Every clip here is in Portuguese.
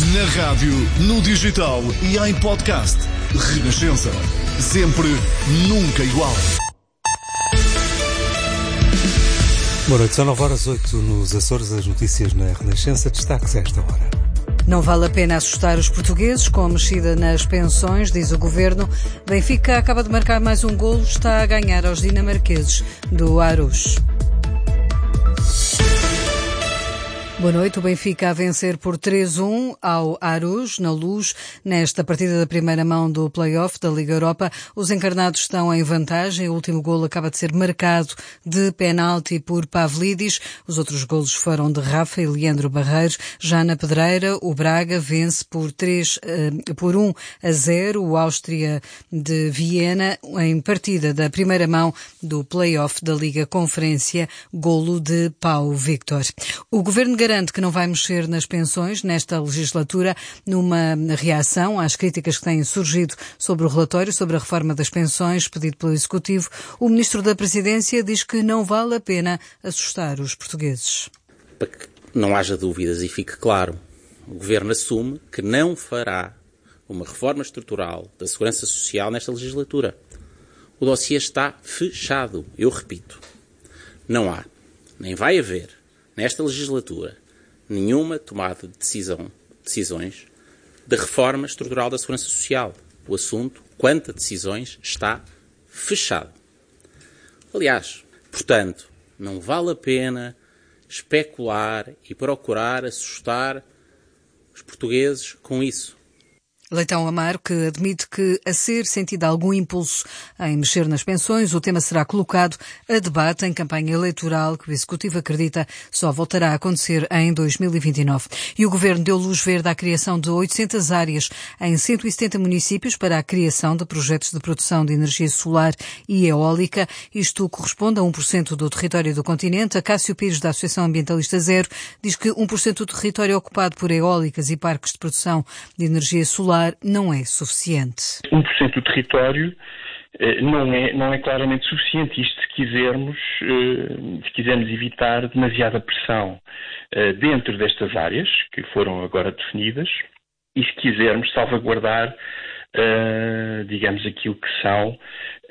Na rádio, no digital e em podcast. Renascença. Sempre, nunca igual. Boa noite, são 9h08 nos Açores, as notícias na Renascença, destaques a esta hora. Não vale a pena assustar os portugueses com a mexida nas pensões, diz o Governo. Benfica acaba de marcar mais um golo, está a ganhar aos dinamarqueses do Aarhus. Boa noite. O Benfica a vencer por 3-1 ao Aarhus, na Luz, nesta partida da primeira mão do play-off da Liga Europa. Os encarnados estão em vantagem. O último golo acaba de ser marcado de penalti por Pavlidis. Os outros golos foram de Rafa e Leandro Barreiros. Já na Pedreira, o Braga vence por 1-0 o Áustria de Viena em partida da primeira mão do play-off da Liga Conferência, golo de Pau Victor. O Governo garante que não vai mexer nas pensões nesta legislatura, numa reação às críticas que têm surgido sobre o relatório sobre a reforma das pensões pedido pelo Executivo. O Ministro da Presidência diz que não vale a pena assustar os portugueses. Para que não haja dúvidas e fique claro, o Governo assume que não fará uma reforma estrutural da Segurança Social nesta legislatura. O dossiê está fechado. Eu repito, não há, nem vai haver, nesta legislatura, nenhuma tomada de decisões de reforma estrutural da Segurança Social. O assunto, quanto a decisões, está fechado. Aliás, portanto, não vale a pena especular e procurar assustar os portugueses com isso. Leitão Amaro, que admite que, a ser sentido algum impulso em mexer nas pensões, o tema será colocado a debate em campanha eleitoral que o Executivo acredita só voltará a acontecer em 2029. E o Governo deu luz verde à criação de 800 áreas em 170 municípios para a criação de projetos de produção de energia solar e eólica. Isto corresponde a 1% do território do continente. A Cássio Pires, da Associação Ambientalista Zero, diz que 1% do território ocupado por eólicas e parques de produção de energia solar não é suficiente. 1% do território não é claramente suficiente. Isto se quisermos evitar demasiada pressão dentro destas áreas que foram agora definidas e se quisermos salvaguardar, digamos, aquilo que são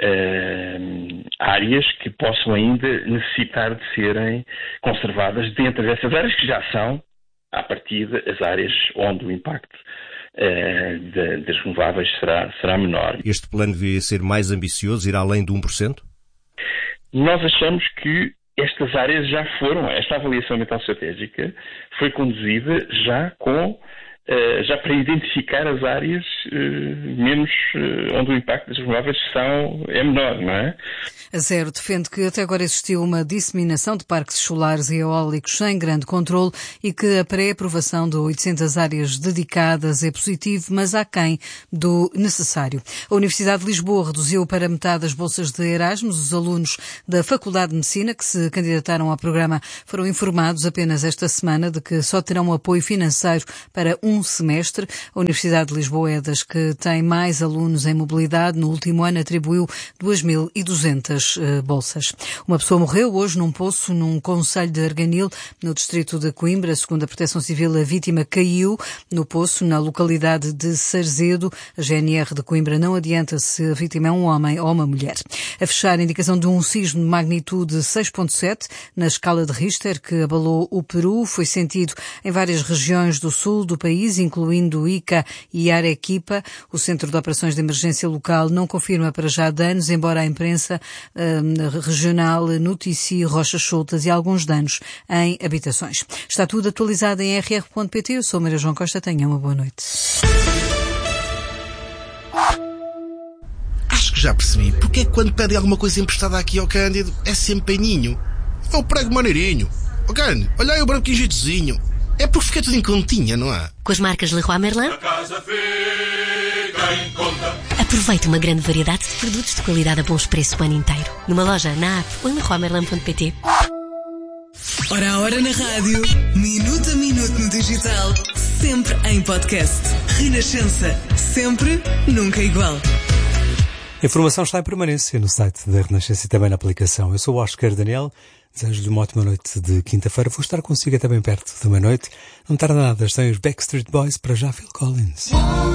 áreas que possam ainda necessitar de serem conservadas dentro dessas áreas que já são, à partida, as áreas onde o impacto das renováveis será menor. Este plano devia ser mais ambicioso, ir além de 1%? Nós achamos que estas áreas já foram, esta avaliação ambiental estratégica foi conduzida já para identificar as áreas onde o impacto das renováveis é menor, não é? A Zero defende que até agora existiu uma disseminação de parques solares e eólicos sem grande controle e que a pré-aprovação de 800 áreas dedicadas é positivo, mas aquém do necessário. A Universidade de Lisboa reduziu para metade as bolsas de Erasmus. Os alunos da Faculdade de Medicina que se candidataram ao programa foram informados apenas esta semana de que só terão apoio financeiro para um semestre. A Universidade de Lisboa é das que tem mais alunos em mobilidade. No último ano atribuiu 2.200 bolsas. Uma pessoa morreu hoje num poço num concelho de Arganil, no distrito de Coimbra. Segundo a Proteção Civil, a vítima caiu no poço na localidade de Sarzedo. A GNR de Coimbra não adianta se a vítima é um homem ou uma mulher. A fechar, a indicação de um sismo de magnitude 6.7 na escala de Richter que abalou o Peru foi sentido em várias regiões do sul do país, incluindo Ica e Arequipa. O Centro de Operações de Emergência Local não confirma para já danos, embora a imprensa regional noticie rochas soltas e alguns danos em habitações. Está tudo atualizado em rr.pt. Eu sou Maria João Costa. Tenha uma boa noite. Acho que já percebi porque é que quando pedem alguma coisa emprestada aqui ao Cândido é sempre paninho. É o prego maneirinho. Ó Cândido, olha aí o branquinho jeitozinho. É porque fica tudo em continha, não é? Com as marcas Leroy Merlin, a casa fica em conta. Aproveite uma grande variedade de produtos de qualidade a bons preços o ano inteiro. Numa loja, na app ou em leroymerlin.pt. Hora a hora na rádio, minuto a minuto no digital, sempre em podcast. Renascença, sempre, nunca igual. A informação está em permanência no site da Renascença e também na aplicação. Eu sou o Oscar Daniel. Desejo-lhe uma ótima noite de quinta-feira. Vou estar consigo até bem perto da meia-noite. Não tarda nada, tem os Backstreet Boys, para já Phil Collins.